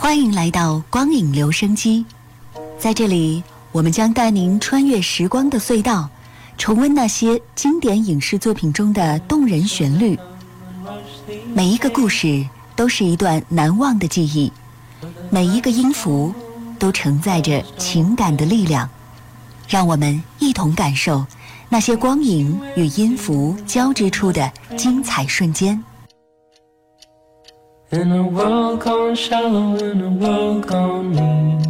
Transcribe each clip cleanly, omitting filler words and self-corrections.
欢迎来到光影留声机，在这里，我们将带您穿越时光的隧道，重温那些经典影视作品中的动人旋律。每一个故事都是一段难忘的记忆，每一个音符都承载着情感的力量。让我们一同感受那些光影与音符交织出的精彩瞬间。 In a world gone shallow, in a world gone mean。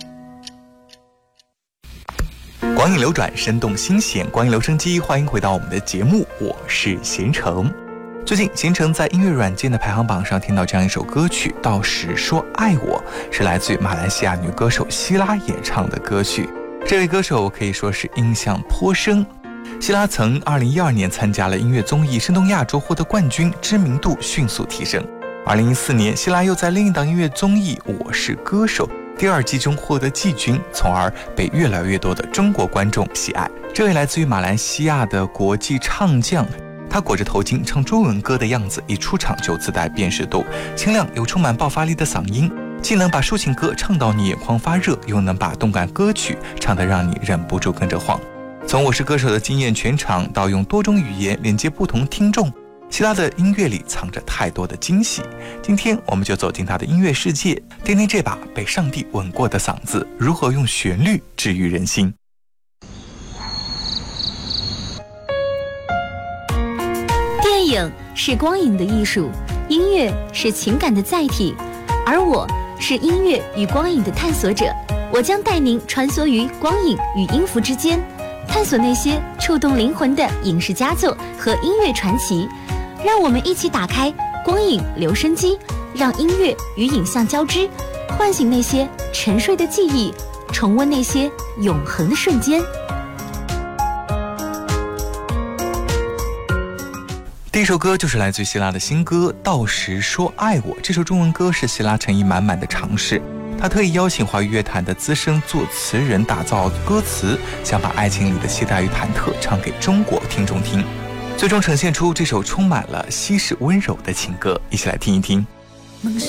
光影流转，生动新鲜，光影留声机，欢迎回到我们的节目，我是贤成。最近贤成在音乐软件的排行榜上听到这样一首歌曲，到时说爱我，是来自于马来西亚女歌手希拉演唱的歌曲。这位歌手可以说是印象颇深。希拉曾2012年参加了音乐综艺《声动亚洲》获得冠军，知名度迅速提升。2014年，希拉又在另一档音乐综艺《我是歌手》第2季中获得季军，从而被越来越多的中国观众喜爱。这位来自于马来西亚的国际唱将，他裹着头巾唱中文歌的样子，一出场就自带辨识度，清亮又充满爆发力的嗓音，既能把抒情歌唱到你眼眶发热，又能把动感歌曲唱得让你忍不住跟着晃。从《我是歌手》的惊艳全场到用多种语言连接不同听众，希拉的音乐里藏着太多的惊喜。今天我们就走进他的音乐世界，听听这把被上帝吻过的嗓子如何用旋律治愈人心。 电影是光影的艺术，音乐是情感的载体，而我是音乐与光影的探索者。我将带您穿梭于光影与音符之间，探索那些触动灵魂的影视佳作和音乐传奇。让我们一起打开光影留声机，让音乐与影像交织，唤醒那些沉睡的记忆，重温那些永恒的瞬间。 第一首歌就是来自于希拉的新歌《到时说爱我》。这首中文歌是希拉诚意满满的尝试，他特意邀请华语乐坛的资深作词人打造歌词，想把爱情里的期待与忐忑唱给中国听众听，最终呈现出这首充满了西式温柔的情歌。一起来听一听。 梦想